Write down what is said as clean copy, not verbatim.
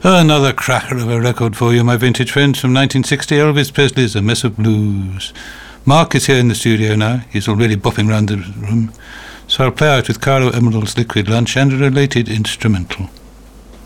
Another cracker of a record for you, my vintage friends, from 1960, Elvis Presley's A Mess of Blues. Mark is here in the studio now. He's already bopping round the room. So I'll play out with Carlo Emerald's Liquid Lunch and a related instrumental.